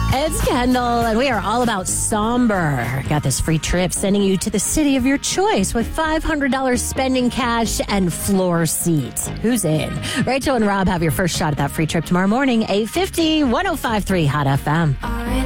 It's Kendall, and we are all about somber. Got this free trip sending you to the city of your choice with $500 spending cash and floor seats. Who's in? Rachel and Rob have your first shot at that free trip tomorrow morning, 8:50, 105.3 Hot FM.